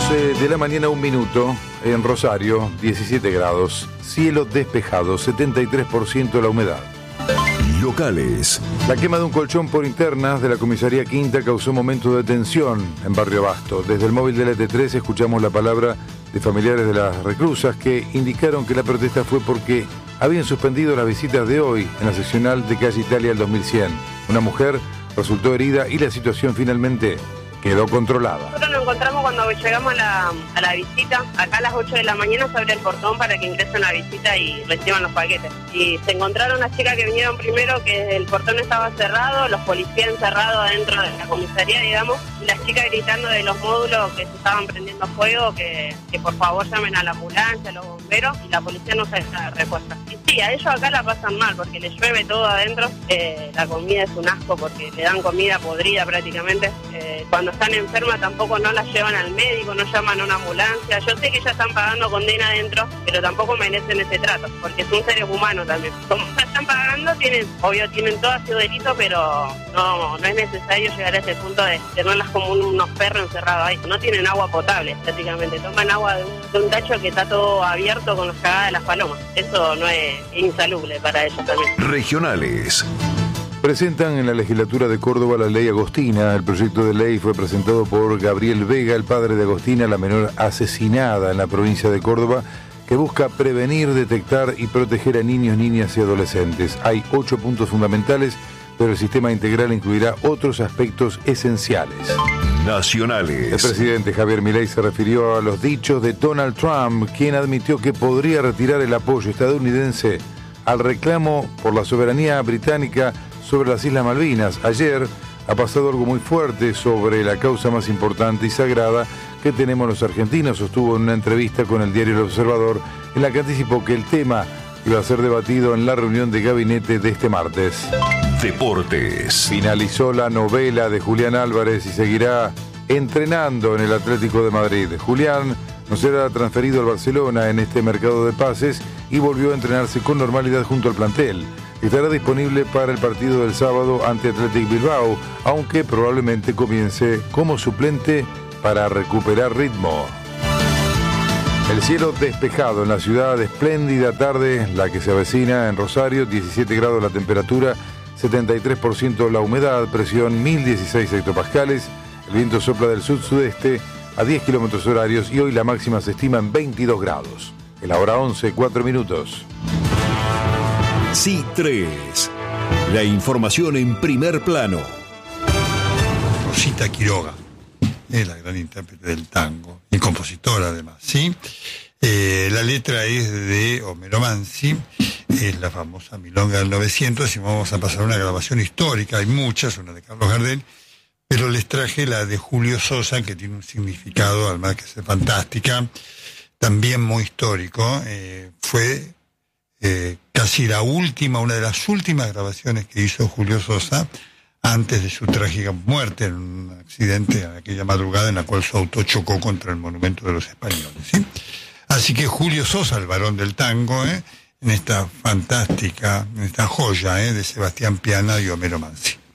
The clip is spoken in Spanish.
11 de la mañana, 1 minuto, en Rosario, 17 grados, cielo despejado, 73% la humedad. Locales. La quema de un colchón por internas de la comisaría Quinta causó momentos de tensión en Barrio Abasto. Desde el móvil de la T3 escuchamos la palabra de familiares de las reclusas que indicaron que la protesta fue porque habían suspendido las visitas de hoy en la seccional de calle Italia al 2100. Una mujer resultó herida y la situación finalmente quedó controlada. Nosotros nos encontramos cuando llegamos a la visita. Acá a las 8 de la mañana se abre el portón para que ingresen a la visita y reciban los paquetes. Y se encontraron las chicas que vinieron primero, que el portón estaba cerrado, los policías encerrados adentro de la comisaría, digamos, y las chicas gritando de los módulos que se estaban prendiendo fuego, que por favor llamen a la ambulancia, a los bomberos, y la policía no se da respuesta. Y sí, a ellos acá la pasan mal porque les llueve todo adentro. La comida es un asco porque le dan comida podrida prácticamente. Cuando están enfermas tampoco no las llevan al médico, no llaman a una ambulancia. Yo sé que ya están pagando condena adentro, pero tampoco merecen ese trato, porque son seres humanos también. Como ya están pagando, tienen todo a su delito, pero no es necesario llegar a ese punto de tenerlas como unos perros encerrados ahí. No tienen agua potable, prácticamente. Toman agua de un tacho que está todo abierto con las cagadas de las palomas. Eso no es insalubre para ellos también. Regionales. Presentan en la legislatura de Córdoba la ley Agostina. El proyecto de ley fue presentado por Gabriel Vega, el padre de Agostina, la menor asesinada en la provincia de Córdoba, que busca prevenir, detectar y proteger a niños, niñas y adolescentes. Hay 8 puntos fundamentales, pero el sistema integral incluirá otros aspectos esenciales. Nacionales. El presidente Javier Milei se refirió a los dichos de Donald Trump, quien admitió que podría retirar el apoyo estadounidense al reclamo por la soberanía británica sobre las Islas Malvinas. Ayer ha pasado algo muy fuerte sobre la causa más importante y sagrada que tenemos los argentinos, sostuvo en una entrevista con el diario El Observador, en la que anticipó que el tema iba a ser debatido en la reunión de gabinete de este martes. Deportes. Finalizó la novela de Julián Álvarez y seguirá entrenando en el Atlético de Madrid. Julián no será transferido al Barcelona en este mercado de pases y volvió a entrenarse con normalidad junto al plantel. Estará disponible para el partido del sábado ante Athletic Bilbao, aunque probablemente comience como suplente para recuperar ritmo. El cielo despejado en la ciudad, espléndida tarde, la que se avecina en Rosario, 17 grados la temperatura, 73% la humedad, presión 1016 hectopascales, el viento sopla del sud-sudeste a 10 kilómetros horarios y hoy la máxima se estima en 22 grados. En la hora 11, 4 minutos. C3. La información en primer plano. Rosita Quiroga, la gran intérprete del tango y compositora además, ¿sí? La letra es de Homero Mansi, es la famosa Milonga del 900, y vamos a pasar una grabación histórica, hay muchas, una de Carlos Gardel, pero les traje la de Julio Sosa, que tiene un significado, además que es fantástica, también muy histórico. Fue casi una de las últimas grabaciones que hizo Julio Sosa antes de su trágica muerte en un accidente en aquella madrugada en la cual su auto chocó contra el monumento de los españoles, ¿sí? Así que Julio Sosa, el varón del tango, en esta fantástica, en esta joya de Sebastián Piana y Homero Mansi.